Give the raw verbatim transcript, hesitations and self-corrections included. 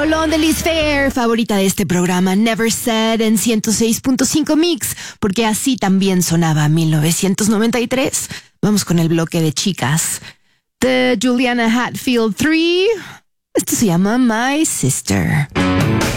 rolón de Liz Phair, favorita de este programa Never Said en ciento seis punto cinco Mix, porque así también sonaba mil novecientos noventa y tres. Vamos con el bloque de chicas. The Juliana Hatfield tres. Esto se llama My Sister.